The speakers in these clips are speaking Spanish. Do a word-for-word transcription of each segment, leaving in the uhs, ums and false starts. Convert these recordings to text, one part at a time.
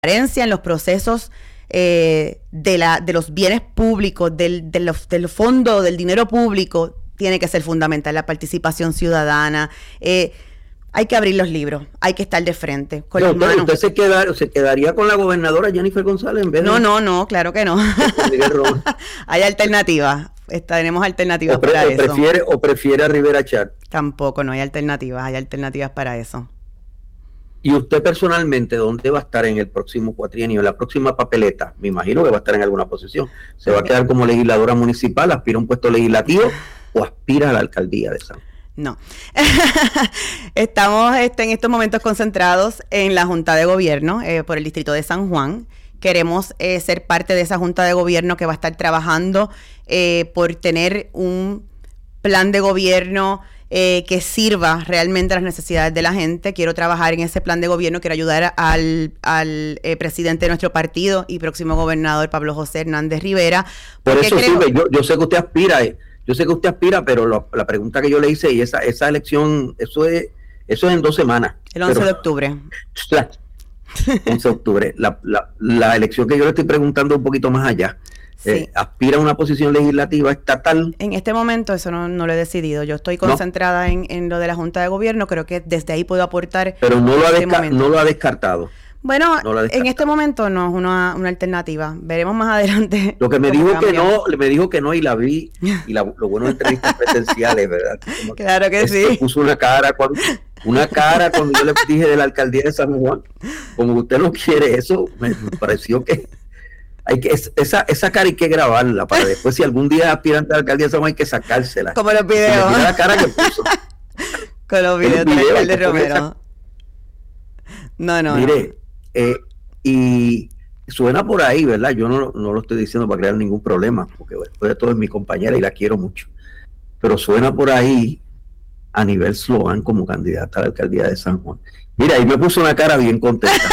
transparencia en los procesos eh, de, la, de los bienes públicos, del, de los, del fondo, del dinero público, tiene que ser fundamental la participación ciudadana. Eh, hay que abrir los libros, hay que estar de frente con no, las manos. ¿Usted se, queda, se quedaría con la gobernadora Jennifer González en vez de...? No, no, no, claro que no. Hay alternativas, tenemos alternativas o pre, para o eso. Prefiere, ¿O prefiere a Rivera Chat? Tampoco, no hay alternativas, hay alternativas para eso. ¿Y usted personalmente dónde va a estar en el próximo cuatrienio, en la próxima papeleta? Me imagino que va a estar en alguna posición. ¿Se va a quedar como legisladora municipal, aspira a un puesto legislativo o aspira a la alcaldía de San Juan? No. Estamos este, en estos momentos concentrados en la Junta de Gobierno eh, por el Distrito de San Juan. Queremos eh, ser parte de esa Junta de Gobierno que va a estar trabajando eh, por tener un plan de gobierno eh, que sirva realmente a las necesidades de la gente. Quiero trabajar en ese plan de gobierno, quiero ayudar al, al eh, presidente de nuestro partido y próximo gobernador, Pablo José Hernández Rivera. Por eso creo... sí, yo, yo sé que usted aspira, eh, yo sé que usted aspira, pero lo, la pregunta que yo le hice, y esa, esa elección, eso es, eso es en dos semanas. El once pero, de octubre. La, once de octubre. La, la, la elección que yo le estoy preguntando un poquito más allá. Sí. Eh, ¿Aspira a una posición legislativa estatal? En este momento eso no, no lo he decidido. Yo estoy concentrada no. en, en lo de la Junta de Gobierno. Creo que desde ahí puedo aportar. Pero no lo, este ha, no lo ha descartado. Bueno, no lo ha descartado. En este momento no es una, una alternativa. Veremos más adelante. Lo que me dijo cambia. que no, me dijo que no y la vi. Y la, lo bueno de entrevistas presenciales, ¿verdad? Como claro que, que sí. Puso una cara cuando, una cara cuando yo le dije de la alcaldía de San Juan. Como usted no quiere eso, me, me pareció que hay que esa, esa cara hay que grabarla para después, si algún día es aspirante a la alcaldía de San Juan, hay que sacársela. Como los videos. Mira la cara que puso. Con los videos del alcalde Romero. No, no, Mire, no. Eh, y suena por ahí, ¿verdad? Yo no, no lo estoy diciendo para crear ningún problema, porque después de todo es mi compañera y la quiero mucho. Pero suena por ahí a nivel Sloan como candidata a la alcaldía de San Juan. Mira, ahí me puso una cara bien contenta.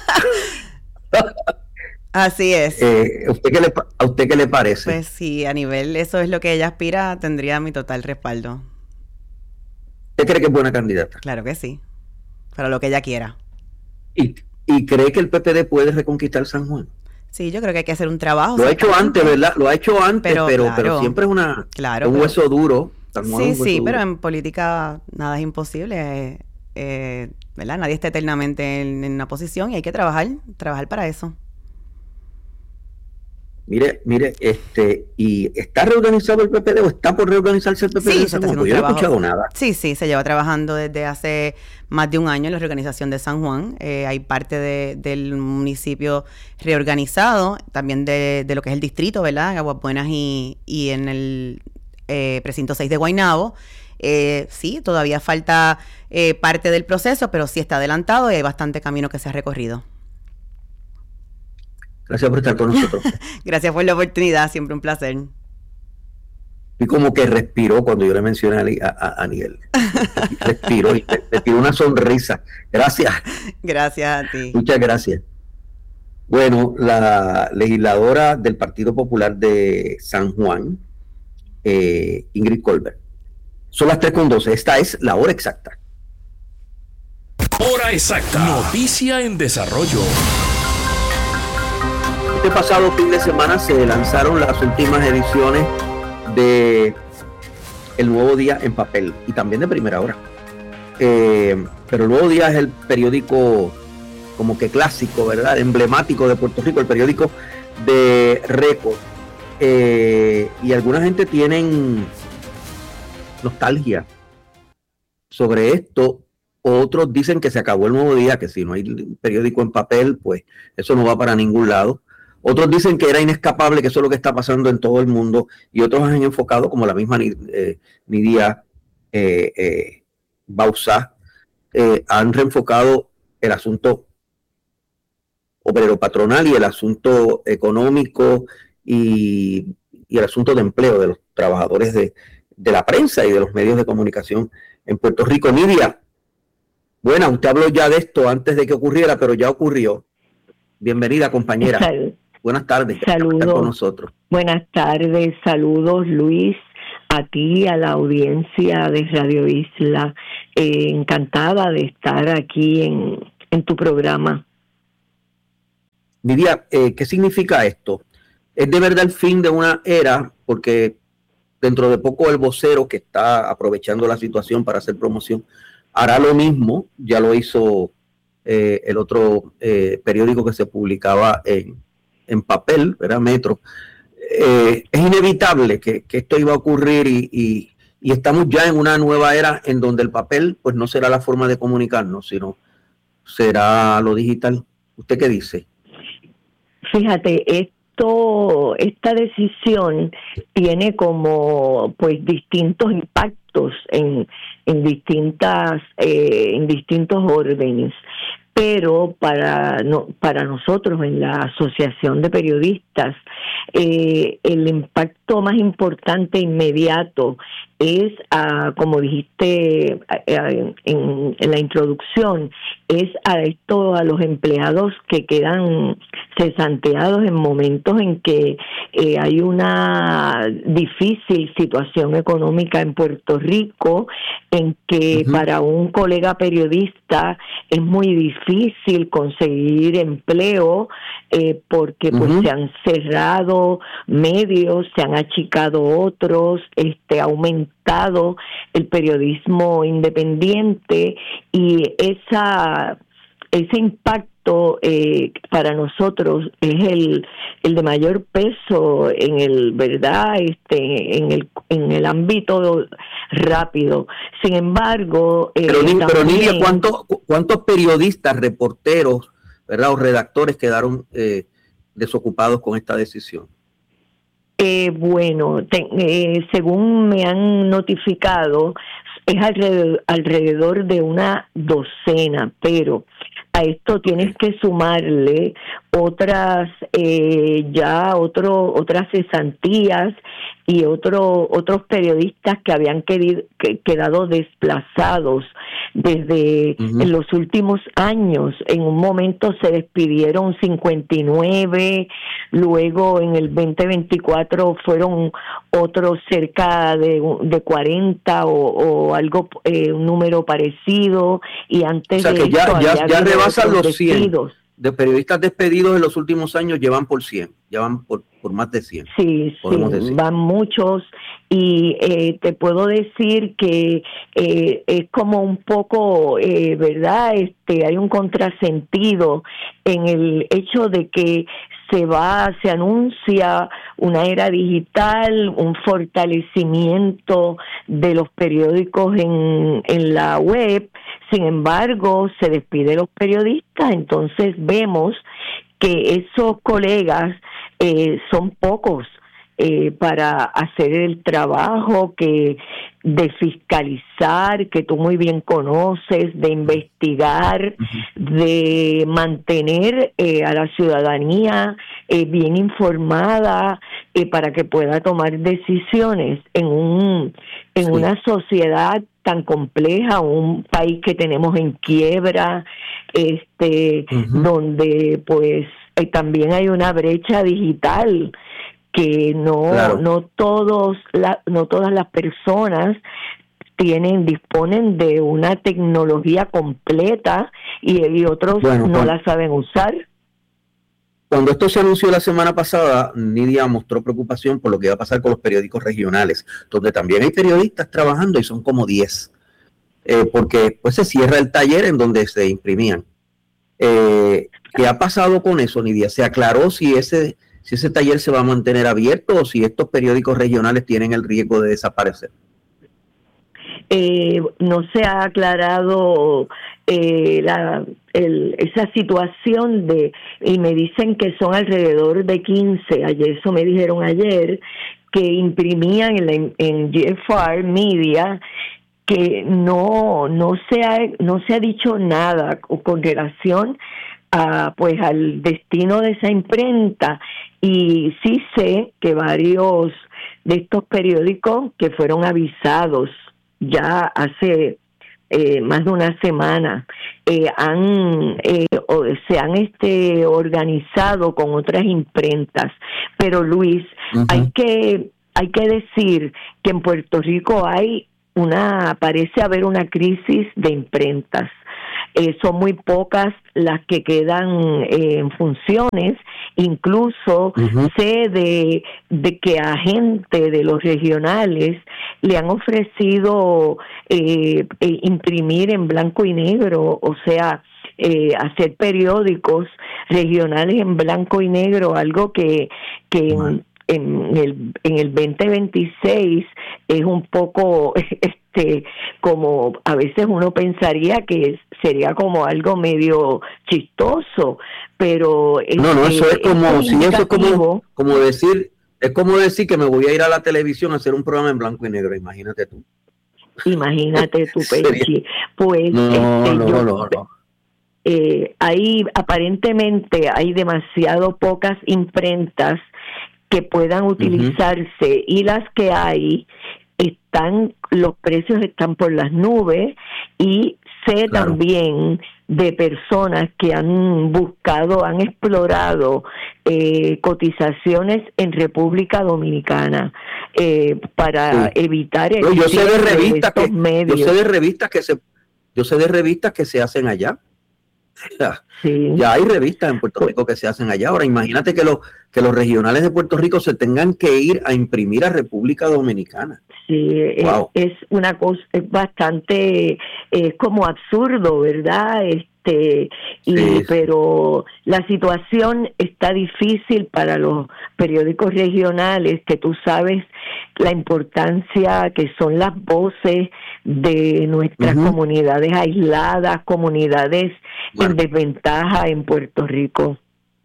Así es. Eh, ¿usted qué le, ¿A usted qué le parece? Pues sí, a nivel, eso es lo que ella aspira, tendría mi total respaldo. ¿Usted cree que es buena candidata? Claro que sí, para lo que ella quiera. ¿Y, y cree que el P P D puede reconquistar San Juan? Sí, yo creo que hay que hacer un trabajo. Lo ha hecho antes, ¿verdad? Lo ha hecho antes, pero, pero, claro, pero siempre es una, claro, un hueso pero, duro. San Juan sí, un hueso sí, duro. Pero en política nada es imposible, eh, eh, ¿verdad? Nadie está eternamente en, en una posición y hay que trabajar, trabajar para eso. Mire, mire, este, ¿y está reorganizado el P P D o está por reorganizarse el P P D? Sí, se está haciendo un yo trabajo. No he escuchado nada. Sí, sí, se lleva trabajando desde hace más de un año en la reorganización de San Juan. Eh, hay parte de, del municipio reorganizado, también de, de lo que es el distrito, ¿verdad? Aguas Buenas y, y en el eh, precinto seis de Guaynabo. Eh, sí, todavía falta eh, parte del proceso, pero sí está adelantado y hay bastante camino que se ha recorrido. Gracias por estar con nosotros. Gracias por la oportunidad, siempre un placer. Y como que respiró cuando yo le mencioné a, a, a Aniel. Respiró y le, le tiró una sonrisa. Gracias. Gracias a ti. Muchas gracias. Bueno, la legisladora del Partido Popular de San Juan, eh, Ingrid Colbert. Son las tres con doce. Esta es la hora exacta. Hora exacta. Noticia en desarrollo. Este pasado fin de semana se lanzaron las últimas ediciones de El Nuevo Día en papel y también de Primera Hora. Eh, pero El Nuevo Día es el periódico como que clásico, ¿verdad? Emblemático de Puerto Rico, el periódico de récord. Eh, y alguna gente tienen nostalgia sobre esto. Otros dicen que se acabó El Nuevo Día, que si no hay periódico en papel, pues eso no va para ningún lado. Otros dicen que era inescapable, que eso es lo que está pasando en todo el mundo, y otros han enfocado, como la misma eh, Nidia eh, eh, Bauzá, eh, han reenfocado el asunto obrero patronal y el asunto económico y, y el asunto de empleo de los trabajadores de, de la prensa y de los medios de comunicación en Puerto Rico. Nidia, bueno, usted habló ya de esto antes de que ocurriera, pero ya ocurrió. Bienvenida, compañera. Sal- Buenas tardes. Saludos. Con nosotros. Buenas tardes. Saludos, Luis, a ti, a la audiencia de Radio Isla. Eh, encantada de estar aquí en, en tu programa. Nidia, eh, ¿qué significa esto? ¿Es de verdad el fin de una era? Porque dentro de poco el vocero, que está aprovechando la situación para hacer promoción, hará lo mismo. Ya lo hizo eh, el otro eh, periódico que se publicaba en, en papel, ¿verdad? Metro. Eh, es inevitable que, que esto iba a ocurrir y, y, y estamos ya en una nueva era en donde el papel pues no será la forma de comunicarnos, sino será lo digital. ¿Usted qué dice? Fíjate, esto, esta decisión tiene como pues distintos impactos en, en distintas, eh, en distintos órdenes. Pero para no, para nosotros en la Asociación de Periodistas, eh, el impacto más importante inmediato es, uh, como dijiste uh, en, en la introducción, es a esto, a los empleados que quedan cesanteados en momentos en que eh, hay una difícil situación económica en Puerto Rico, en que uh-huh. para un colega periodista es muy difícil conseguir empleo eh, porque pues uh-huh. se han cerrado medios, se han achicado otros, este ha aumentado el periodismo independiente y esa ese impacto eh, para nosotros es el el de mayor peso en el verdad este en el en el ámbito rápido. Sin embargo, eh, pero, también, pero Nidia, ¿cuántos cuántos periodistas, reporteros, verdad, o redactores quedaron eh, desocupados con esta decisión? Eh, bueno, te, eh, según me han notificado, es alrededor, alrededor de una docena, pero a esto tienes que sumarle otras eh, ya otro otras cesantías y otro otros periodistas que habían querido, que, quedado desplazados desde uh-huh. en los últimos años. En un momento se despidieron cincuenta y nueve, luego en el veinte veinticuatro fueron otros cerca de, de cuarenta o, o algo, eh, un número parecido, y antes o sea, de que ya, esto ya, ya rebasan los despidos. cien. De periodistas despedidos en los últimos años llevan por cien, llevan por, por más de cien. Sí, sí, decir. Van muchos y eh, te puedo decir que eh, es como un poco, eh, ¿verdad? Este, hay un contrasentido en el hecho de que se va, se anuncia una era digital, un fortalecimiento de los periódicos en, en la web. Sin embargo, se despide los periodistas, entonces vemos que esos colegas eh, son pocos eh, para hacer el trabajo que de fiscalizar, que tú muy bien conoces, de investigar, uh-huh. de mantener eh, a la ciudadanía eh, bien informada eh, para que pueda tomar decisiones en un en sí. una sociedad tan compleja, un país que tenemos en quiebra, este, uh-huh. donde pues eh, también hay una brecha digital que no claro. no todos la, no todas las personas tienen disponen de una tecnología completa y, y otros bueno, no cuando, la saben usar. Cuando esto se anunció la semana pasada, Nidia mostró preocupación por lo que iba a pasar con los periódicos regionales, donde también hay periodistas trabajando y son como diez, eh, porque pues se cierra el taller en donde se imprimían. Eh, ¿Qué ha pasado con eso, Nidia? ¿Se aclaró si ese si ese taller se va a mantener abierto o si estos periódicos regionales tienen el riesgo de desaparecer? Eh, no se ha aclarado eh, la, el, esa situación de, y me dicen que son alrededor de quince, ayer eso me dijeron ayer, que imprimían en, en G F R Media, que no no se ha, no se ha dicho nada con relación a, pues, al destino de esa imprenta. Y sí sé que varios de estos periódicos que fueron avisados ya hace eh, más de una semana eh, han eh, o, se han este organizado con otras imprentas. Pero Luis, uh-huh. hay que hay que decir que en Puerto Rico hay una parece haber una crisis de imprentas. eh, son muy pocas las que quedan eh, en funciones. Incluso uh-huh. sé de, de que a gente de los regionales le han ofrecido eh, eh, imprimir en blanco y negro, o sea, eh, hacer periódicos regionales en blanco y negro, algo que, que uh-huh. en, en el en el veinte veintiséis es un poco este como a veces uno pensaría que sería como algo medio chistoso, pero no no eso es como es si eso es como como decir es como decir que me voy a ir a la televisión a hacer un programa en blanco y negro, imagínate tú imagínate tú Penchi. Pues no, este, no, yo, no, no. Eh, hay aparentemente hay demasiado pocas imprentas que puedan utilizarse uh-huh. y las que hay están, los precios están por las nubes, y sé claro. también de personas que han buscado, han explorado eh, cotizaciones en República Dominicana eh, para sí. evitar el no, yo sé de revistas de que medios. yo sé de revistas que se yo sé de revistas que se hacen allá. Sí. Ya hay revistas en Puerto Rico que se hacen allá. Ahora imagínate que los que los regionales de Puerto Rico se tengan que ir a imprimir a República Dominicana. Sí, wow. es, es una cosa, es bastante, es como absurdo, ¿verdad? Este, y sí. pero la situación está difícil para los periódicos regionales, que tú sabes la importancia que son las voces de nuestras uh-huh. comunidades aisladas, comunidades bueno. en desventaja en Puerto Rico.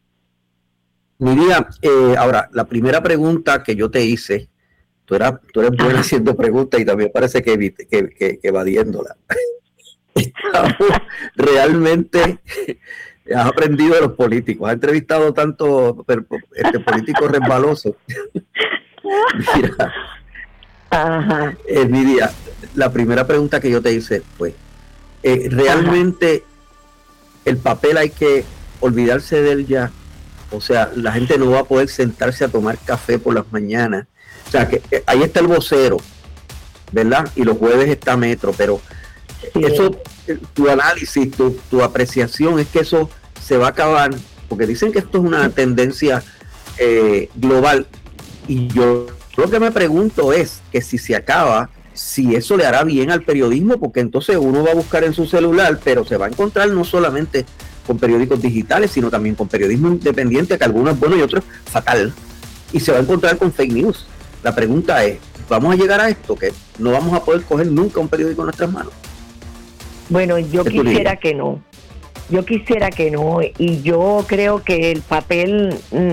Miriam, eh, ahora, la primera pregunta que yo te hice, tú, era, tú eres buena Ajá. haciendo preguntas y también parece que, que, que, que evadiéndola. Estamos realmente, has aprendido de los políticos, has entrevistado tanto este, políticos resbalosos. Mira, Ajá. Eh, Miriam, la primera pregunta que yo te hice fue, eh, ¿realmente Ajá. el papel hay que olvidarse de él ya? O sea, la gente no va a poder sentarse a tomar café por las mañanas. O sea, que eh, ahí está el vocero, ¿verdad? Y los jueves está Metro, pero sí. eso, tu análisis, tu, tu apreciación es que eso se va a acabar, porque dicen que esto es una tendencia eh, global, y yo lo que me pregunto es que si se acaba, si eso le hará bien al periodismo, porque entonces uno va a buscar en su celular, pero se va a encontrar no solamente con periódicos digitales, sino también con periodismo independiente, que algunos es bueno y otros fatal, y se va a encontrar con fake news. La pregunta es, ¿vamos a llegar a esto? Que no vamos a poder coger nunca un periódico en nuestras manos. Bueno, yo quisiera que no. Yo quisiera que no, y yo creo que el papel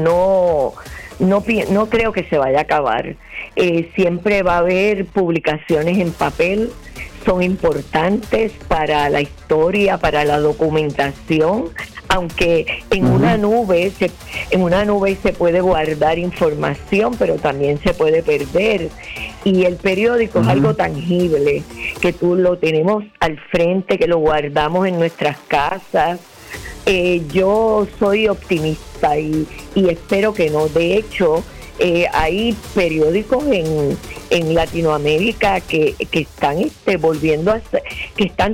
no, no, no creo que se vaya a acabar. Eh, siempre va a haber publicaciones en papel, son importantes para la historia, para la documentación, aunque en uh-huh. una nube se, en una nube se puede guardar información, pero también se puede perder. Y el periódico uh-huh. es algo tangible, que tú lo tenemos al frente, que lo guardamos en nuestras casas. Eh, yo soy optimista y, y espero que no. De hecho, Eh, hay periódicos en, en Latinoamérica que, que están este, volviendo a ser, que están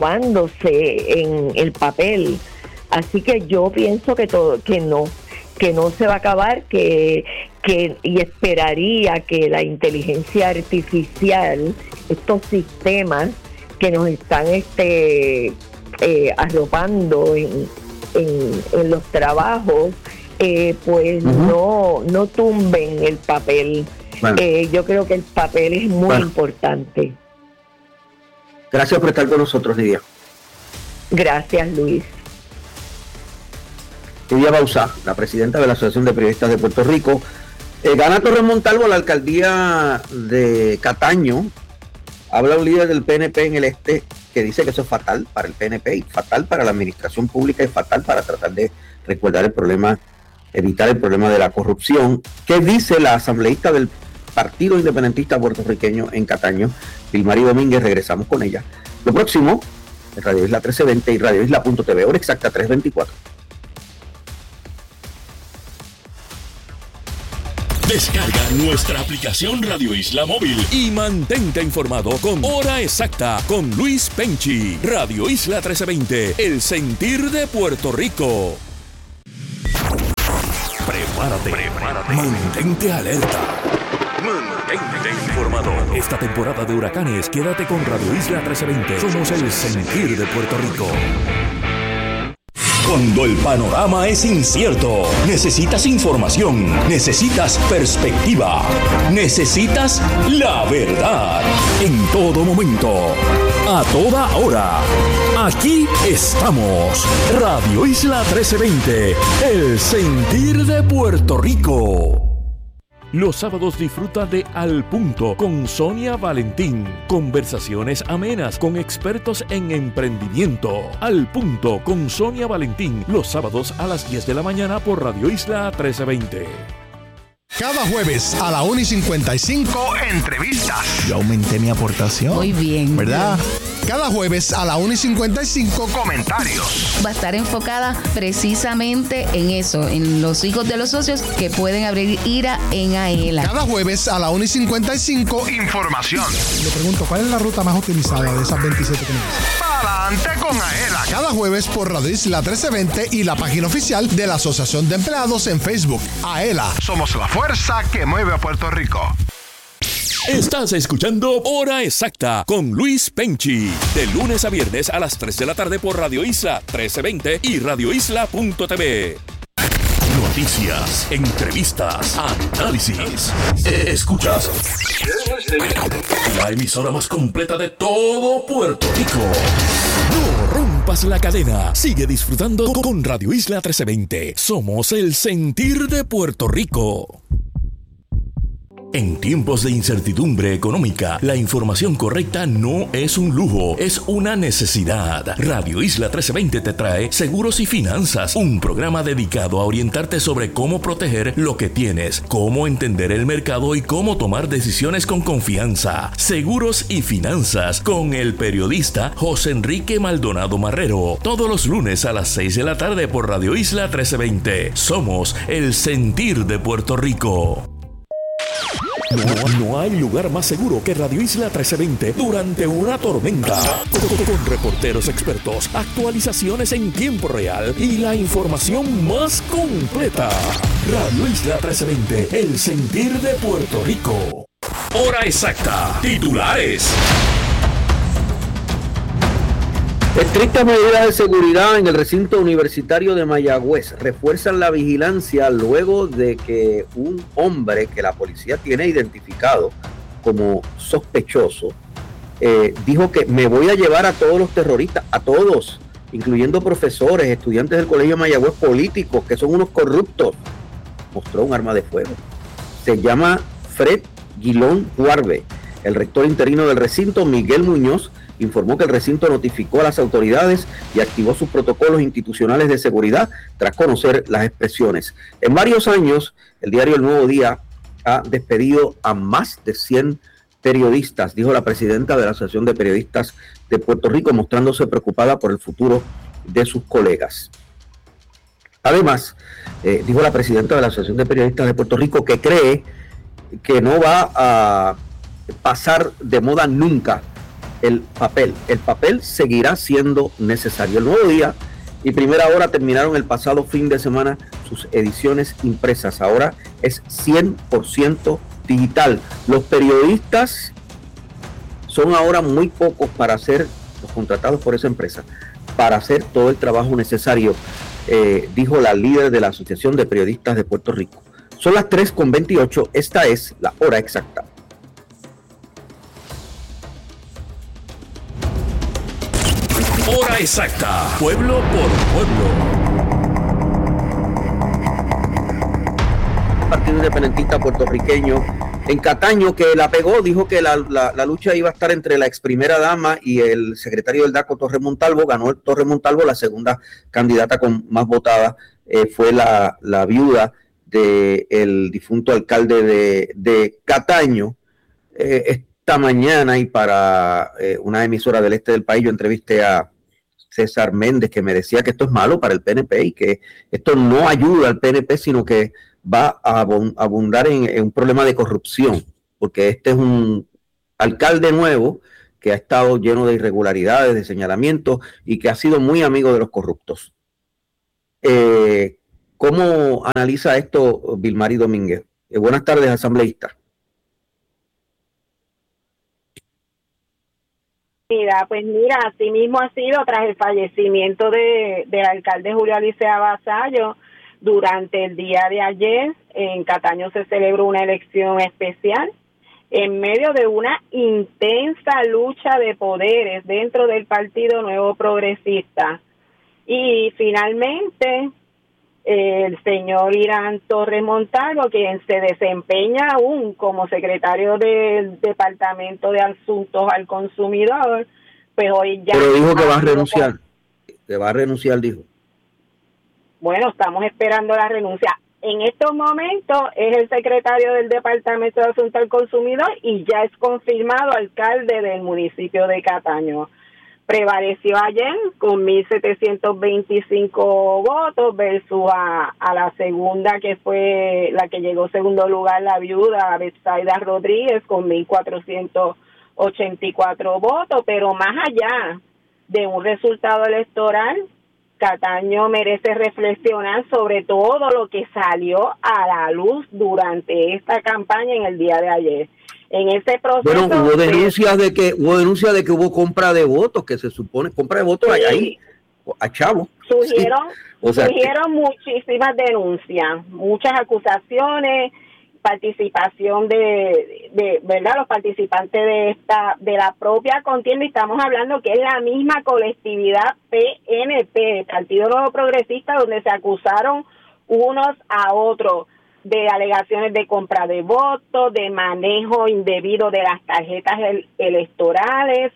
renovándose en el papel, así que yo pienso que todo, que no, que no se va a acabar, que, que y esperaría que la inteligencia artificial, estos sistemas que nos están este eh, arropando en, en, en los trabajos, Eh, pues uh-huh. no no tumben el papel. Bueno. Eh, yo creo que el papel es muy bueno. importante. Gracias por estar con nosotros, Lidia. Gracias, Luis. Lidia Bauzá, la presidenta de la Asociación de Periodistas de Puerto Rico. Eh, gana Torres Montalvo a la alcaldía de Cataño. Habla un líder del P N P en el este que dice que eso es fatal para el P N P y fatal para la administración pública y fatal para tratar de recordar el problema, evitar el problema de la corrupción. ¿Qué dice la asambleísta del Partido Independentista Puertorriqueño en Cataño, Vilmary Domínguez? Regresamos con ella. Lo próximo, en Radio Isla trece veinte y Radio Isla punto t v, hora exacta tres veinticuatro. Descarga nuestra aplicación Radio Isla Móvil y mantente informado con Hora Exacta con Luis Penchi. Radio Isla trece veinte, el sentir de Puerto Rico. Prepárate, prepárate. Mantente alerta. Mantente informado. Esta temporada de huracanes, quédate con Radio Isla trece veinte. Somos el sentir de Puerto Rico. Cuando el panorama es incierto, necesitas información, necesitas perspectiva, necesitas la verdad. En todo momento, a toda hora, aquí estamos. Radio Isla trece veinte, el sentir de Puerto Rico. Los sábados disfruta de Al Punto con Sonia Valentín. Conversaciones amenas con expertos en emprendimiento. Al Punto con Sonia Valentín. Los sábados a las diez de la mañana por Radio Isla trece veinte. Cada jueves a la una y cincuenta y cinco, entrevistas. Yo aumenté mi aportación. Muy bien. ¿Verdad? Cada jueves a la una y cincuenta y cinco, comentarios. Va a estar enfocada precisamente en eso, en los hijos de los socios que pueden abrir IRA en AELA. Cada jueves a la una y cincuenta y cinco, información. Le pregunto, ¿cuál es la ruta más utilizada de esas veintisiete que me dicen? Para adelante con AELA. Cada jueves por Radio Isla trece veinte y la página oficial de la Asociación de Empleados en Facebook. AELA, somos la fuerza que mueve a Puerto Rico. Estás escuchando Hora Exacta con Luis Penchi. De lunes a viernes a las tres de la tarde por Radio Isla trece veinte y radio isla punto t v. Noticias, entrevistas, análisis. Escuchas la emisora más completa de todo Puerto Rico. No rompas la cadena. Sigue disfrutando con Radio Isla trece veinte. Somos el sentir de Puerto Rico. En tiempos de incertidumbre económica, la información correcta no es un lujo, es una necesidad. Radio Isla trece veinte te trae Seguros y Finanzas, un programa dedicado a orientarte sobre cómo proteger lo que tienes, cómo entender el mercado y cómo tomar decisiones con confianza. Seguros y Finanzas con el periodista José Enrique Maldonado Marrero, todos los lunes a las seis de la tarde por Radio Isla trece veinte. Somos el sentir de Puerto Rico. No, no hay lugar más seguro que Radio Isla trece veinte durante una tormenta. Con, con reporteros expertos, actualizaciones en tiempo real y la información más completa. Radio Isla trece veinte, el sentir de Puerto Rico. Hora exacta. Titulares. Estrictas medidas de seguridad en el recinto universitario de Mayagüez refuerzan la vigilancia luego de que un hombre que la policía tiene identificado como sospechoso eh, dijo que me voy a llevar a todos los terroristas, a todos, incluyendo profesores, estudiantes del colegio Mayagüez, políticos, que son unos corruptos. Mostró un arma de fuego. Se llama Fred Guilón Guarbe. El rector interino del recinto, Miguel Muñoz, informó que el recinto notificó a las autoridades y activó sus protocolos institucionales de seguridad tras conocer las expresiones. En varios años, el diario El Nuevo Día ha despedido a más de cien periodistas, dijo la presidenta de la Asociación de Periodistas de Puerto Rico, mostrándose preocupada por el futuro de sus colegas. Además, eh, dijo la presidenta de la Asociación de Periodistas de Puerto Rico que cree que no va a pasar de moda nunca el papel. El papel seguirá siendo necesario. El Nuevo Día y Primera Hora terminaron el pasado fin de semana sus ediciones impresas. Ahora es cien por ciento digital. Los periodistas son ahora muy pocos para hacer, los contratados por esa empresa, para hacer todo el trabajo necesario, eh, dijo la líder de la Asociación de Periodistas de Puerto Rico. Son las tres con veintiocho. Esta es la hora exacta. Hora exacta. Pueblo por pueblo. Partido Independentista puertorriqueño en Cataño, que la pegó, dijo que la, la, la lucha iba a estar entre la ex primera dama y el secretario del D A C O, Torres Montalvo. Ganó el Torres Montalvo, la segunda candidata con más votada eh, fue la, la viuda del difunto alcalde de, de Cataño. Eh, esta mañana, y para eh, una emisora del este del país, yo entrevisté a César Méndez, que me decía que esto es malo para el P N P y que esto no ayuda al P N P, sino que va a abundar en, en un problema de corrupción, porque este es un alcalde nuevo que ha estado lleno de irregularidades, de señalamientos y que ha sido muy amigo de los corruptos. Eh, ¿Cómo analiza esto Vilmary Domínguez? Eh, buenas tardes, asambleísta. Mira, pues mira, así mismo ha sido tras el fallecimiento de, del alcalde Julio Alicea Vasallo. Durante el día de ayer en Cataño se celebró una elección especial en medio de una intensa lucha de poderes dentro del Partido Nuevo Progresista. Y finalmente el señor Irán Torres Montalvo, quien se desempeña aún como secretario del Departamento de Asuntos al Consumidor, pues hoy ya... Pero dijo que va a renunciar, que va a renunciar, dijo. Bueno, estamos esperando la renuncia. En estos momentos es el secretario del Departamento de Asuntos al Consumidor y ya es confirmado alcalde del municipio de Cataño. Prevaleció ayer con mil setecientos veinticinco votos versus a, a la segunda, que fue la que llegó segundo lugar, la viuda Betsaida Rodríguez, con mil cuatrocientos ochenta y cuatro votos. Pero más allá de un resultado electoral, Cataño merece reflexionar sobre todo lo que salió a la luz durante esta campaña en el día de ayer. En ese proceso... Bueno, hubo denuncias de que hubo denuncias de que hubo compra de votos, que se supone, compra de votos sí, ahí, a Chavo. Surgieron, sí. o sea, surgieron que... muchísimas denuncias, muchas acusaciones, participación de, de, ¿verdad? Los participantes de esta, de la propia contienda, y estamos hablando que es la misma colectividad P N P, Partido Nuevo Progresista, donde se acusaron unos a otros de alegaciones de compra de votos, de manejo indebido de las tarjetas el, electorales,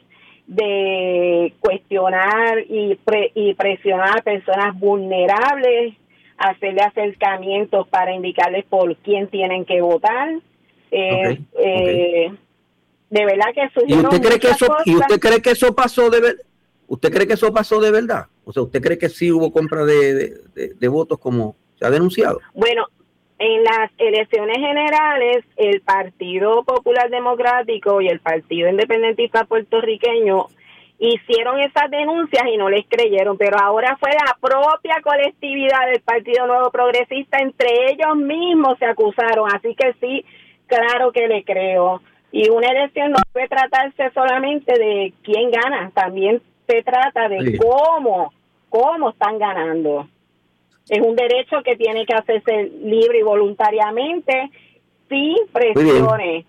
de cuestionar y, pre, y presionar a personas vulnerables, hacerle acercamientos para indicarles por quién tienen que votar. Eh, okay, eh, okay. De verdad que surgieron ¿Y usted cree que eso cosas. y usted cree que eso pasó de ver, usted cree que eso pasó de verdad? O sea, ¿usted cree que sí hubo compra de, de, de, de votos como se ha denunciado? Bueno, en las elecciones generales, el Partido Popular Democrático y el Partido Independentista Puertorriqueño hicieron esas denuncias y no les creyeron, pero ahora fue la propia colectividad del Partido Nuevo Progresista, entre ellos mismos se acusaron, así que sí, claro que le creo. Y una elección no debe tratarse solamente de quién gana, también se trata de sí. cómo, cómo están ganando. Es un derecho que tiene que hacerse libre y voluntariamente, sin presiones.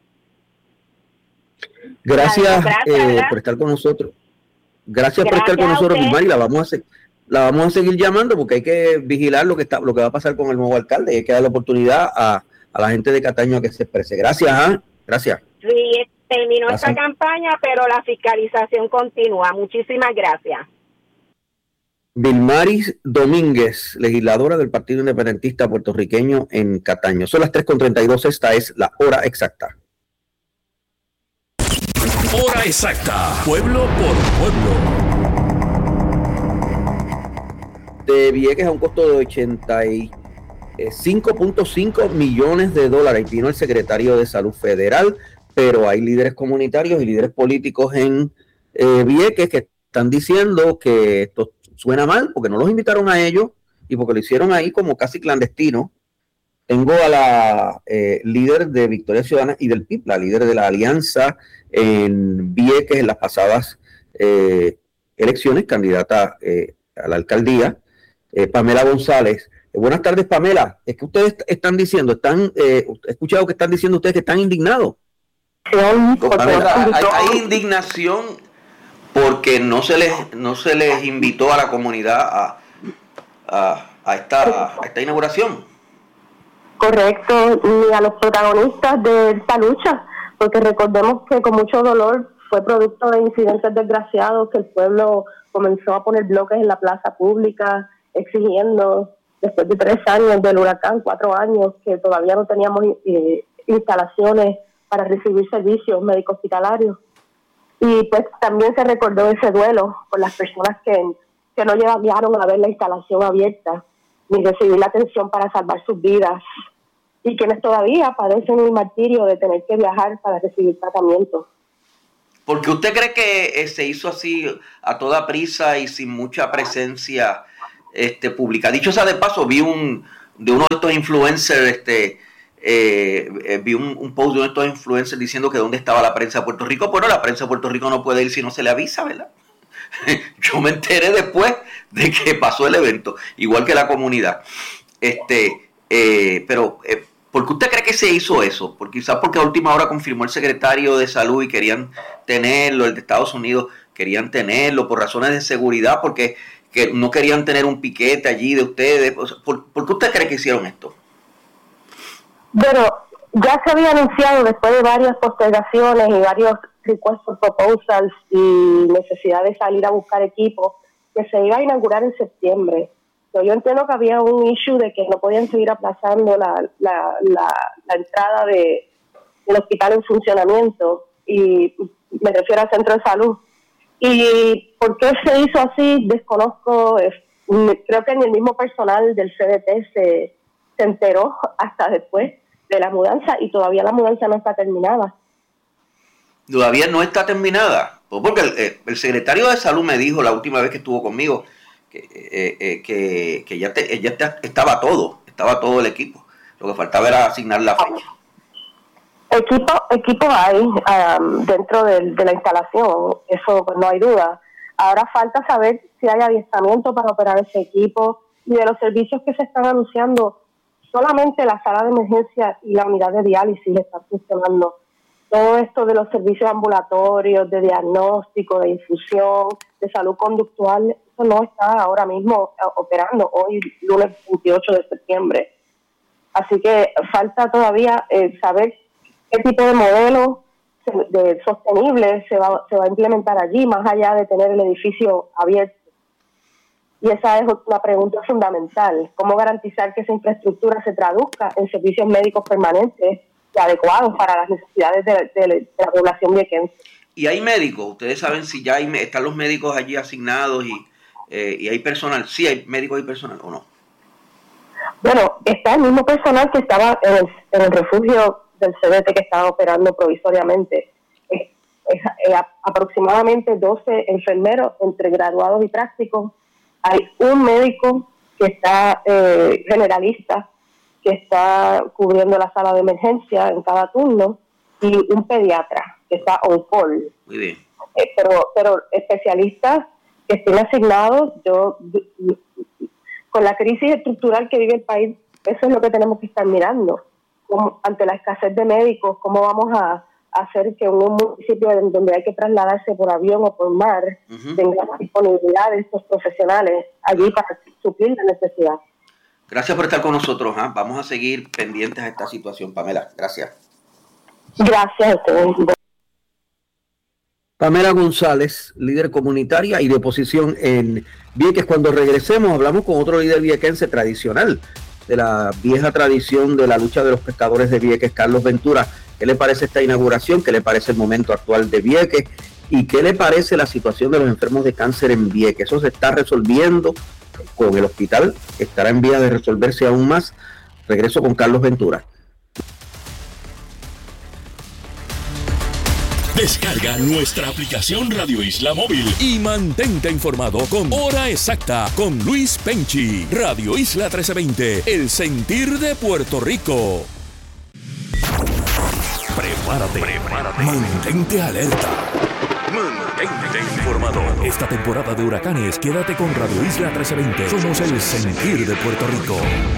Gracias, eh, por estar con nosotros. Gracias, Gracias por estar con nosotros, Vilmary. La vamos a hacer, la vamos a seguir llamando porque hay que vigilar lo que está, lo que va a pasar con el nuevo alcalde y hay que dar la oportunidad a, a la gente de Cataño a que se exprese. Gracias, ¿eh? Gracias. Sí, terminó gracias. esta campaña, pero la fiscalización continúa. Muchísimas gracias. Vilmary Domínguez, legisladora del Partido Independentista Puertorriqueño en Cataño. Son las tres con treinta y dos, esta es la hora exacta. Hora exacta, pueblo por pueblo. De Vieques a un costo de ochenta y cinco punto cinco millones de dólares, vino el secretario de Salud Federal, pero hay líderes comunitarios y líderes políticos en eh, Vieques que están diciendo que esto suena mal porque no los invitaron a ellos y porque lo hicieron ahí como casi clandestino. Tengo a la eh, líder de Victoria Ciudadana y del P I B, la líder de la alianza en Vieques en las pasadas eh, elecciones, candidata eh, a la alcaldía, eh, Pamela González. Eh, buenas tardes, Pamela. Es que ustedes están diciendo, están, eh, he escuchado que están diciendo ustedes que están indignados. Sí, Pamela, hay, hay indignación porque no se les no se les invitó a la comunidad a, a, a, esta, a esta inauguración. Correcto, ni a los protagonistas de esta lucha, porque recordemos que con mucho dolor fue producto de incidentes desgraciados que el pueblo comenzó a poner bloques en la plaza pública exigiendo, después de tres años del huracán, cuatro años, que todavía no teníamos eh, instalaciones para recibir servicios médico-hospitalarios. Y pues también se recordó ese duelo con las personas que, que no llegaron a ver la instalación abierta ni recibir la atención para salvar sus vidas y quienes todavía padecen el martirio de tener que viajar para recibir tratamiento. ¿Por qué usted cree que eh, se hizo así a toda prisa y sin mucha presencia este, pública? Dicho sea de paso, vi un de uno de estos influencers, este, eh, eh, vi un, un post de uno de estos influencers diciendo que dónde estaba la prensa de Puerto Rico. Bueno, la prensa de Puerto Rico no puede ir si no se le avisa, ¿verdad? Yo me enteré después de que pasó el evento, igual que la comunidad. Este, eh, pero, eh, ¿por qué usted cree que se hizo eso? Porque quizás porque a última hora confirmó el secretario de Salud y querían tenerlo, el de Estados Unidos querían tenerlo por razones de seguridad, porque que no querían tener un piquete allí de ustedes. ¿Por, ¿por qué usted cree que hicieron esto? Bueno, ya se había anunciado después de varias postergaciones y varios requests for proposals y necesidad de salir a buscar equipos, que se iba a inaugurar en septiembre. Pero yo entiendo que había un issue de que no podían seguir aplazando la, la, la, la entrada de, del hospital en funcionamiento, y me refiero al centro de salud. Y por qué se hizo así, desconozco. Creo que en el mismo personal del C D T se, se enteró hasta después de la mudanza, y todavía la mudanza no está terminada. Todavía no está terminada, pues porque el, el secretario de Salud me dijo la última vez que estuvo conmigo que, eh, eh, que, que ya, te, ya te, estaba todo, estaba todo el equipo. Lo que faltaba era asignar la fecha. Equipo, equipo hay um, dentro de, de la instalación, eso no hay duda. Ahora falta saber si hay adiestramiento para operar ese equipo, y de los servicios que se están anunciando, solamente la sala de emergencia y la unidad de diálisis están funcionando. Todo esto de los servicios ambulatorios, de diagnóstico, de infusión, de salud conductual, eso no está ahora mismo operando, hoy lunes veintiocho de septiembre. Así que falta todavía eh, saber qué tipo de modelo de sostenible se va, se va a implementar allí, más allá de tener el edificio abierto. Y esa es una pregunta fundamental: ¿cómo garantizar que esa infraestructura se traduzca en servicios médicos permanentes y adecuados para las necesidades de, de, de la población viequense? ¿Y hay médicos? ¿Ustedes saben si ya hay, están los médicos allí asignados y, eh, y hay personal? ¿Sí hay médicos y personal o no? Bueno, está el mismo personal que estaba en el, en el refugio del C D T, que estaba operando provisoriamente. Es, es, es aproximadamente doce enfermeros entre graduados y prácticos. Hay un médico que está eh, generalista, que está cubriendo la sala de emergencia en cada turno, y un pediatra que está on call. Muy bien. Eh, pero, pero especialistas que estén asignados, yo, con la crisis estructural que vive el país, eso es lo que tenemos que estar mirando. Como, ante la escasez de médicos, ¿cómo vamos a hacer que un municipio donde hay que trasladarse por avión o por mar uh-huh. tenga la disponibilidad de estos profesionales allí para suplir la necesidad? Gracias por estar con nosotros. ¿eh? Vamos a seguir pendientes a esta situación, Pamela. Gracias. Gracias a ustedes. Pamela González, líder comunitaria y de oposición en Vieques. Cuando regresemos hablamos con otro líder viequense tradicional, de la vieja tradición de la lucha de los pescadores de Vieques, Carlos Ventura. ¿Qué le parece esta inauguración? ¿Qué le parece el momento actual de Vieques? ¿Y qué le parece la situación de los enfermos de cáncer en Vieques? ¿Eso se está resolviendo con el hospital? ¿Estará en vía de resolverse aún más? Regreso con Carlos Ventura. Descarga nuestra aplicación Radio Isla Móvil y mantente informado con Hora Exacta con Luis Penchi. Radio Isla trece veinte, el sentir de Puerto Rico. Prepárate, prepárate. Mantente alerta. Mantente informado. Esta temporada de huracanes, quédate con Radio Isla trece veinte. Somos el sentir de Puerto Rico.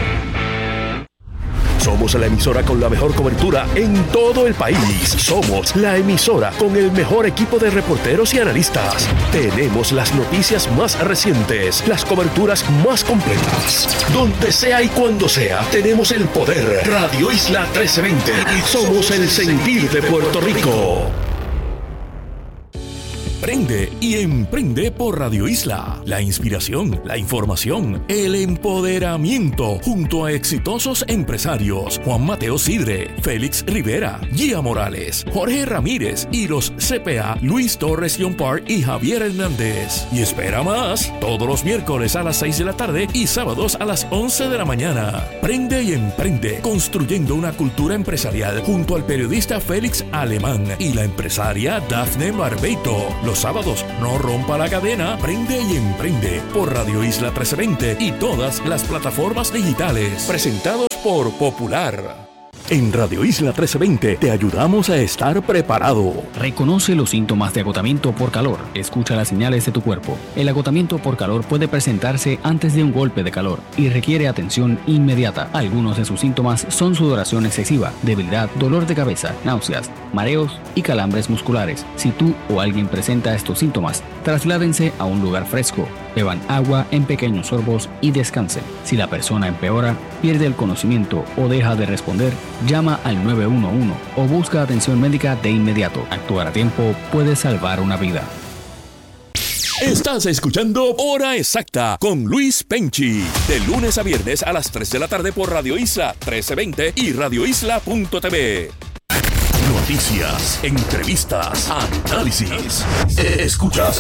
Somos la emisora con la mejor cobertura en todo el país. Somos la emisora con el mejor equipo de reporteros y analistas. Tenemos las noticias más recientes, las coberturas más completas. Donde sea y cuando sea, tenemos el poder. Radio Isla trece veinte. Somos el sentir de Puerto Rico. Prende y emprende por Radio Isla. La inspiración, la información, el empoderamiento junto a exitosos empresarios Juan Mateo Sidre, Félix Rivera, Gia Morales, Jorge Ramírez y los C P A Luis Torres Yompar y Javier Hernández. Y espera más, todos los miércoles a las seis de la tarde y sábados a las once de la mañana. Prende y emprende, construyendo una cultura empresarial junto al periodista Félix Alemán y la empresaria Dafne Barbeito. Los sábados, no rompa la cadena, prende y emprende por Radio Isla trece veinte y todas las plataformas digitales. Presentados por Popular. En Radio Isla trece veinte te ayudamos a estar preparado. Reconoce los síntomas de agotamiento por calor. Escucha las señales de tu cuerpo. El agotamiento por calor puede presentarse antes de un golpe de calor y requiere atención inmediata. Algunos de sus síntomas son sudoración excesiva, debilidad, dolor de cabeza, náuseas, mareos y calambres musculares. Si tú o alguien presenta estos síntomas, trasládense a un lugar fresco. Beban agua en pequeños sorbos y descansen. Si la persona empeora, pierde el conocimiento o deja de responder, llama al nueve uno uno o busca atención médica de inmediato. Actuar a tiempo puede salvar una vida. Estás escuchando Hora Exacta con Luis Penchi. De lunes a viernes a las tres de la tarde por Radio Isla trece veinte y radio isla punto t v. Noticias, entrevistas, análisis. Escuchas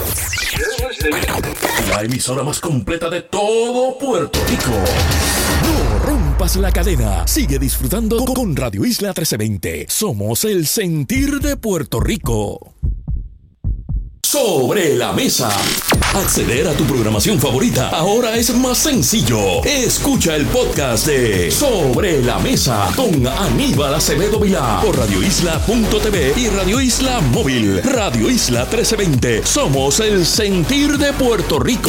la emisora más completa de todo Puerto Rico. No rompas la cadena. Sigue disfrutando con Radio Isla trece veinte. Somos el sentir de Puerto Rico. Sobre la mesa. Acceder a tu programación favorita ahora es más sencillo. Escucha el podcast de Sobre la Mesa con Aníbal Acevedo Vilá por radio isla punto t v y Radio Isla Móvil. Radio Isla trece veinte. Somos el sentir de Puerto Rico.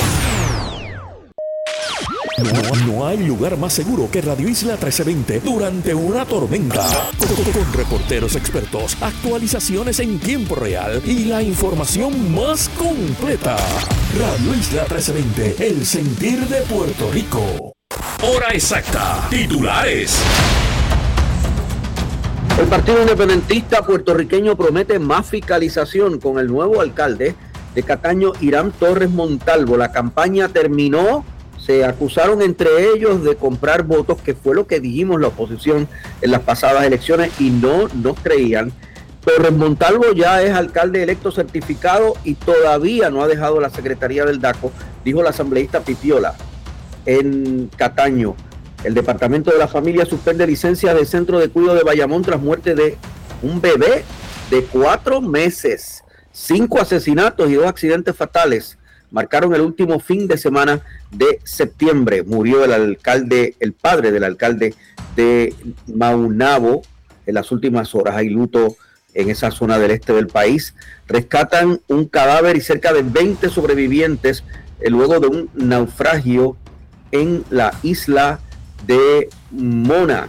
No, no hay lugar más seguro que Radio Isla trece veinte durante una tormenta. Con, con reporteros expertos, actualizaciones en tiempo real y la información más completa. Radio Isla trece veinte, el sentir de Puerto Rico. Hora exacta. Titulares. El Partido Independentista puertorriqueño promete más fiscalización con el nuevo alcalde de Cataño, Irán Torres Montalvo. La campaña terminó. Se acusaron entre ellos de comprar votos, que fue lo que dijimos la oposición en las pasadas elecciones, y no nos creían. Torres Montalvo ya es alcalde electo certificado y todavía no ha dejado la secretaría del DACO, dijo la asambleísta Pipiola en Cataño. El Departamento de la Familia suspende licencia del Centro de Cuidado de Bayamón tras muerte de un bebé de cuatro meses. Cinco asesinatos y dos accidentes fatales marcaron el último fin de semana de septiembre. Murió el alcalde, el padre del alcalde de Maunabo en las últimas horas. Hay luto en esa zona del este del país. Rescatan un cadáver y cerca de veinte sobrevivientes eh, luego de un naufragio en la isla de Mona.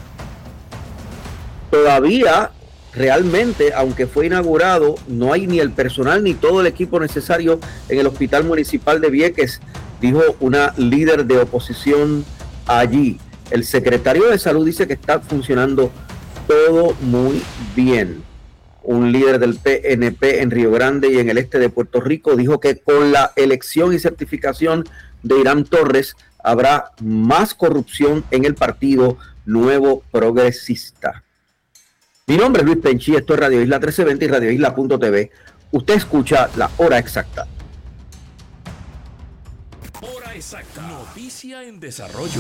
Todavía realmente, aunque fue inaugurado, no hay ni el personal ni todo el equipo necesario en el Hospital Municipal de Vieques, dijo una líder de oposición allí. El secretario de Salud dice que está funcionando todo muy bien. Un líder del P N P en Río Grande y en el este de Puerto Rico dijo que con la elección y certificación de Irán Torres habrá más corrupción en el Partido Nuevo Progresista. Mi nombre es Luis Penchi, esto es Radio Isla trece veinte y radio isla punto t v. Usted escucha la hora exacta. Hora exacta. Noticia en desarrollo.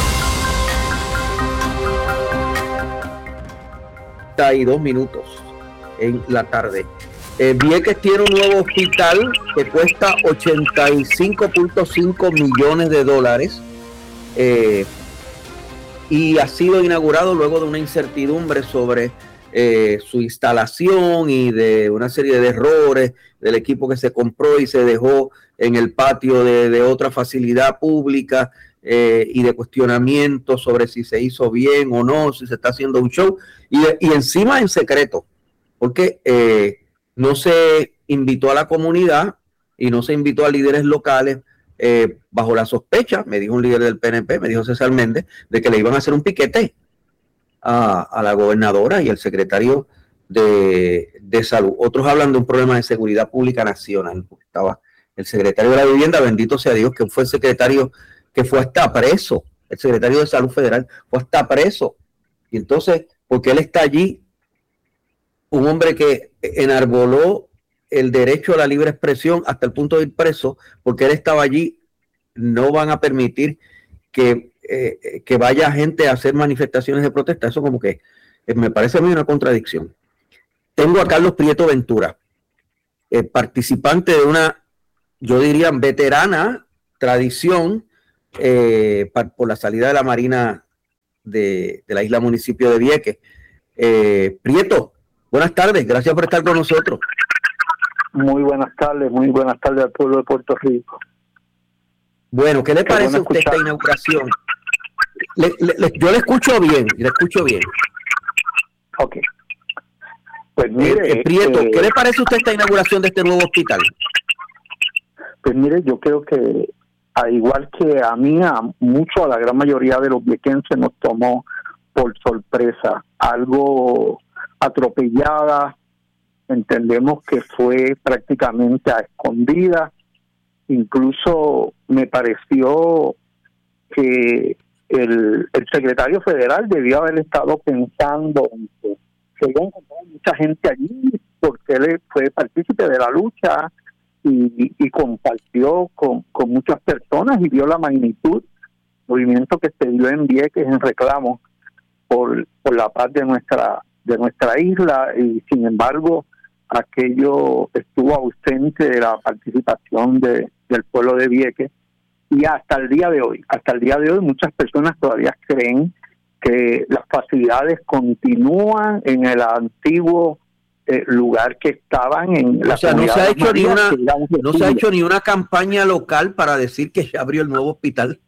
treinta y dos minutos en la tarde. Eh, Vieques tiene un nuevo hospital que cuesta ochenta y cinco punto cinco millones de dólares. Eh, y ha sido inaugurado luego de una incertidumbre sobre eh, su instalación y de una serie de errores del equipo que se compró y se dejó en el patio de, de otra facilidad pública eh, y de cuestionamientos sobre si se hizo bien o no, si se está haciendo un show y, y encima en secreto, porque eh, no se invitó a la comunidad y no se invitó a líderes locales. Eh, bajo la sospecha, me dijo un líder del P N P, me dijo César Méndez, de que le iban a hacer un piquete a, a la gobernadora y el secretario de, de salud. Otros hablan de un problema de seguridad pública nacional, porque estaba el secretario de la vivienda, bendito sea Dios, que fue el secretario que fue hasta preso, el secretario de salud federal fue hasta preso, y entonces, porque él está allí, un hombre que enarboló el derecho a la libre expresión hasta el punto de ir preso, porque él estaba allí, no van a permitir que, eh, que vaya gente a hacer manifestaciones de protesta. Eso como que eh, me parece a mí una contradicción. Tengo a Carlos Prieto Ventura, eh, participante de una, yo diría, veterana tradición eh, par, por la salida de la Marina de, de la isla municipio de Vieques. Eh, Prieto, buenas tardes, gracias por estar con nosotros. Muy buenas tardes, muy buenas tardes al pueblo de Puerto Rico. Bueno, ¿qué le Qué parece bueno a usted escuchar. esta inauguración? Le, le, le, yo le escucho bien, le escucho bien. Ok. Pues mire, eh, eh, Prieto, eh, ¿qué le parece a usted esta inauguración de este nuevo hospital? Pues mire, yo creo que al igual que a mí, a mucho, a la gran mayoría de los viequenses nos tomó por sorpresa, algo atropellada, entendemos que fue prácticamente a escondida, incluso me pareció que el, el secretario federal debió haber estado pensando en que se iba a encontrar mucha gente allí porque él fue partícipe de la lucha y, y compartió con, con muchas personas y vio la magnitud del movimiento que se dio en Vieques en reclamo por, por la paz de nuestra de nuestra isla, y sin embargo aquello estuvo ausente de la participación de, del pueblo de Vieques, y hasta el día de hoy, hasta el día de hoy muchas personas todavía creen que las facilidades continúan en el antiguo eh, lugar que estaban en la O sea, no comunidad se ha de hecho María, ni una que era un no se ha refugio. hecho ni una campaña local para decir que ya abrió el nuevo hospital.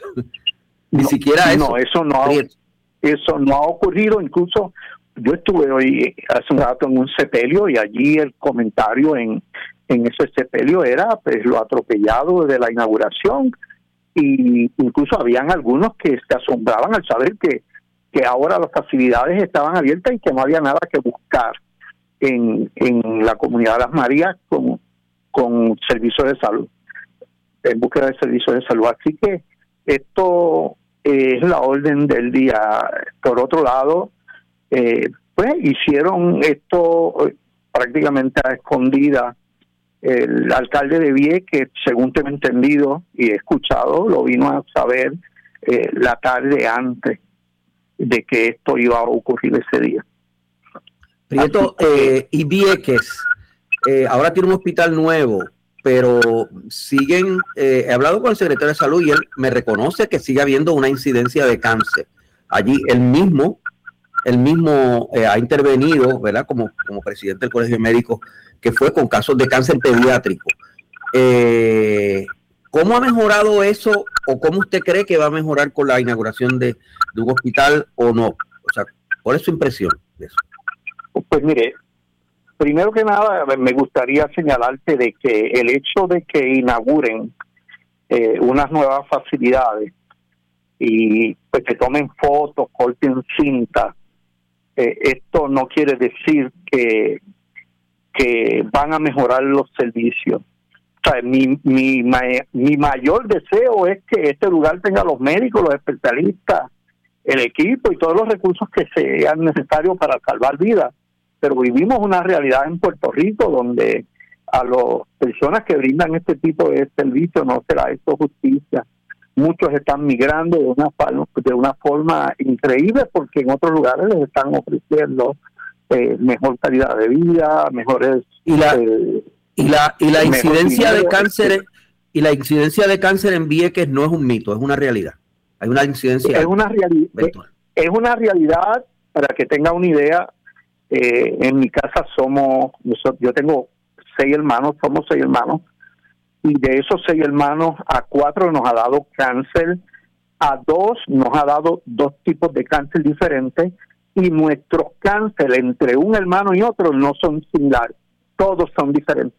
Ni No, siquiera eso. No, eso no ha, eso no ha ocurrido. Incluso yo estuve hoy hace un rato en un sepelio y allí el comentario en, en ese sepelio era pues lo atropellado de la inauguración, y incluso habían algunos que se asombraban al saber que, que ahora las facilidades estaban abiertas y que no había nada que buscar en, en la comunidad de Las Marías con, con servicios de salud, en búsqueda de servicios de salud. Así que esto es la orden del día. Por otro lado, eh, pues hicieron esto prácticamente a escondida. El alcalde de Vieques, según tengo entendido y he escuchado, lo vino a saber eh, la tarde antes de que esto iba a ocurrir ese día. Prieto, eh, y Vieques, eh, ahora tiene un hospital nuevo, pero siguen, eh, he hablado con el secretario de salud y él me reconoce que sigue habiendo una incidencia de cáncer. Allí él mismo, él mismo eh, ha intervenido, ¿verdad? Como, como presidente del Colegio Médico, que fue con casos de cáncer pediátrico. Eh, ¿Cómo ha mejorado eso, o cómo usted cree que va a mejorar con la inauguración de, de un hospital o no? O sea, ¿cuál es su impresión de eso? Pues mire, primero que nada me gustaría señalarte de que el hecho de que inauguren eh, unas nuevas facilidades y pues que tomen fotos, corten cinta, eh, esto no quiere decir que que van a mejorar los servicios. O sea, mi, mi, mi mayor deseo es que este lugar tenga los médicos, los especialistas, el equipo y todos los recursos que sean necesarios para salvar vidas. Pero vivimos una realidad en Puerto Rico donde a las personas que brindan este tipo de servicios no se les ha hecho justicia. Muchos están migrando de una, de una forma increíble porque en otros lugares les están ofreciendo Eh, mejor calidad de vida, mejores y la eh, y la y la incidencia dinero, de cáncer y la incidencia de cáncer en Vieques no es un mito, es una realidad. Hay una incidencia. Es una realidad. Es una realidad. Para que tenga una idea, eh, en mi casa somos, yo tengo seis hermanos, somos seis hermanos, y de esos seis hermanos a cuatro nos ha dado cáncer, a dos nos ha dado dos tipos de cáncer diferentes. Y nuestros cánceres entre un hermano y otro no son similares, todos son diferentes.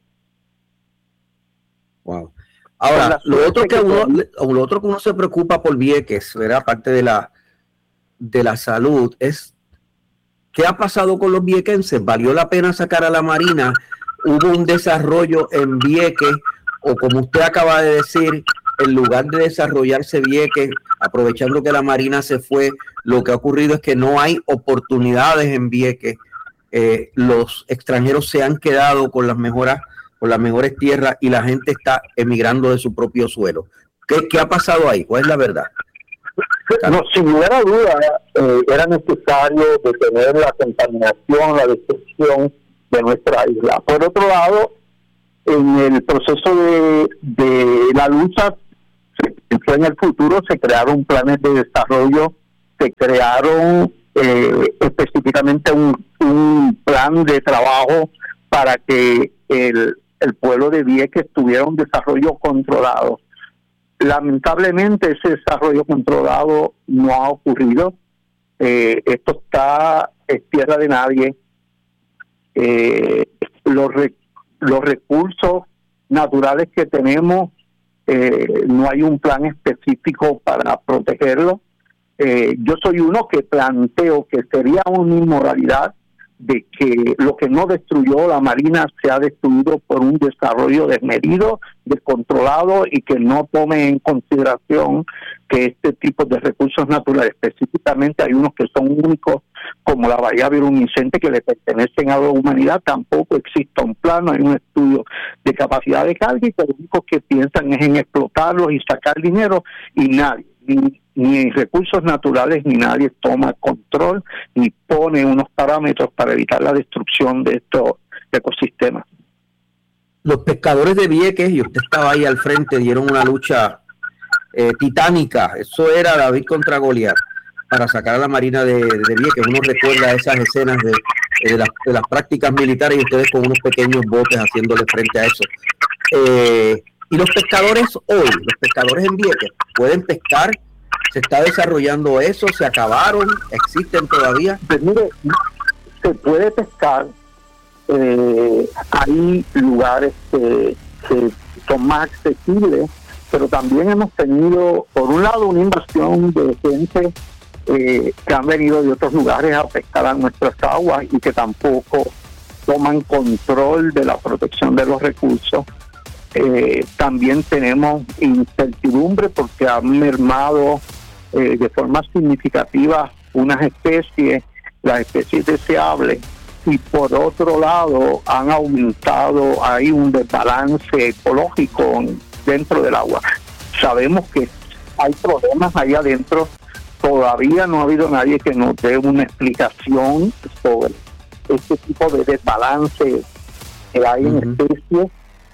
Wow. Ahora, lo otro que uno, lo otro que uno se preocupa por Vieques, ¿verdad? Aparte de la de la salud, es ¿Qué ha pasado con los viequenses? ¿Valió la pena sacar a la Marina? ¿Hubo un desarrollo en Vieques? O como usted acaba de decir, en lugar de desarrollarse Vieques, aprovechando que la Marina se fue, lo que ha ocurrido es que no hay oportunidades en Vieques. Eh, los extranjeros se han quedado con las mejoras, con las mejores tierras y la gente está emigrando de su propio suelo. ¿Qué, qué ha pasado ahí? ¿Cuál es la verdad? No, sin lugar a duda, eh, era necesario detener la contaminación, la destrucción de nuestra isla. Por otro lado, en el proceso de, de la lucha, se pensó en el futuro, se crearon planes de desarrollo, se crearon eh, específicamente un, un plan de trabajo para que el, el pueblo de Vieques tuviera un desarrollo controlado. Lamentablemente ese desarrollo controlado no ha ocurrido. Eh, esto está, es tierra de nadie. Eh, los, re, los recursos naturales que tenemos, eh, no hay un plan específico para protegerlos. Eh, yo soy uno que planteo que sería una inmoralidad de que lo que no destruyó la Marina se ha destruido por un desarrollo desmedido, descontrolado y que no tome en consideración que este tipo de recursos naturales, específicamente hay unos que son únicos, como la bahía bioluminiscente, que le pertenecen a la humanidad, tampoco existe un plan, no hay un estudio de capacidad de carga y que lo único que piensan es en explotarlos y sacar dinero y nadie, ni, ni en recursos naturales, ni nadie toma control ni pone unos parámetros para evitar la destrucción de estos ecosistemas. Los pescadores de Vieques, y usted estaba ahí al frente, dieron una lucha eh, titánica. Eso era David contra Goliat para sacar a la Marina de, de Vieques. Uno recuerda esas escenas de, de, las, de las prácticas militares y ustedes con unos pequeños botes haciéndole frente a eso. Eh, y los pescadores hoy, los pescadores en Vieques, ¿pueden pescar? ¿Se está desarrollando eso? ¿Se acabaron? ¿Existen todavía? Pues mire, se puede pescar. Eh, hay lugares que, que son más accesibles, pero también hemos tenido, por un lado, una invasión de gente eh, que han venido de otros lugares a pescar a nuestras aguas y que tampoco toman control de la protección de los recursos. Eh, también tenemos incertidumbre porque han mermado eh, de forma significativa unas especies, las especies deseables, y por otro lado han aumentado, hay un desbalance ecológico dentro del agua. Sabemos que hay problemas ahí adentro, todavía no ha habido nadie que nos dé una explicación sobre este tipo de desbalance que hay uh-huh. en especies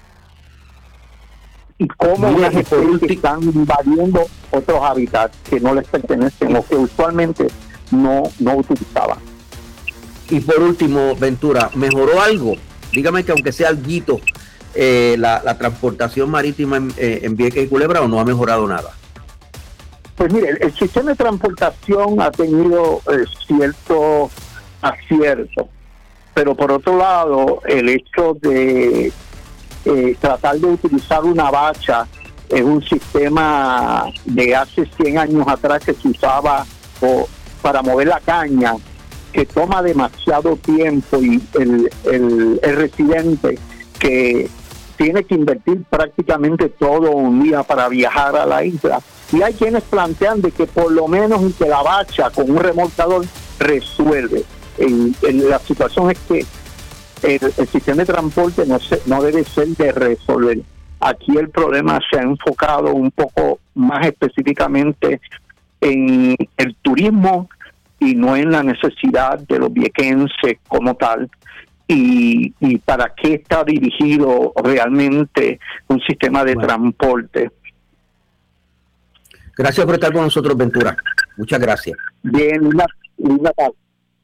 y cómo las especies están invadiendo otros hábitats que no les pertenecen o que usualmente no, no utilizaban. Y por último, Ventura, ¿mejoró algo? Dígame que aunque sea alguito, eh, la, la transportación marítima en, eh, en Vieques y Culebra, ¿o no ha mejorado nada? Pues mire, el, el sistema de transportación ha tenido eh, cierto acierto, pero por otro lado, el hecho de eh, tratar de utilizar una bacha es un sistema de hace cien años atrás que se usaba o, para mover la caña, que toma demasiado tiempo y el, el, el residente que tiene que invertir prácticamente todo un día para viajar a la isla. Y hay quienes plantean de que por lo menos que la bacha con un remolcador resuelve. En, en la situación es que el, el sistema de transporte no, se, no debe ser de resolver. Aquí el problema se ha enfocado un poco más específicamente en el turismo y no en la necesidad de los viequenses como tal, y, y para qué está dirigido realmente un sistema de bueno. transporte. Gracias por estar con nosotros, Ventura. Muchas gracias. Bien, una, una tarde.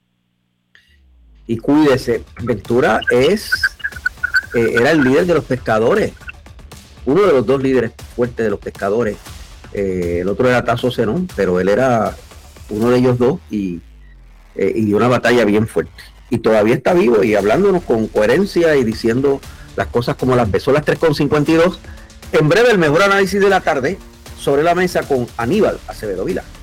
Y cuídese, Ventura es eh, era el líder de los pescadores, uno de los dos líderes fuertes de los pescadores. Eh, el otro era Tazo Zenón, pero él era uno de ellos dos y, eh, y dio una batalla bien fuerte. Y todavía está vivo y hablándonos con coherencia y diciendo las cosas como las ve. Son las tres con cincuenta y dos. En breve, el mejor análisis de la tarde sobre la mesa con Aníbal Acevedo Vila.